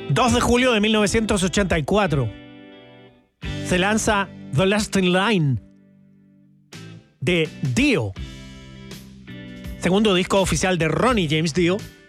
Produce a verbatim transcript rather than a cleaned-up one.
dos de julio de mil novecientos ochenta y cuatro se lanza The Last in Line de Dio, segundo disco oficial de Ronnie James Dio,